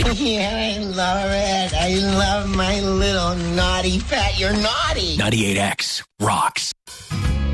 Yeah, I love it. I love my little naughty pet. You're naughty. 98X rocks.